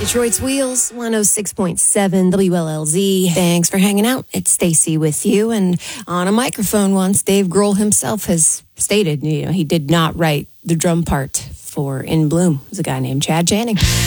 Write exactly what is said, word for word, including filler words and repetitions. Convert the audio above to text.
Detroit's Wheels, one oh six point seven W L L Z. Thanks for hanging out. It's Stacy with you. And on a microphone once, Dave Grohl himself has stated, you know, he did not write the drum part for In Bloom. It was a guy named Chad Channing.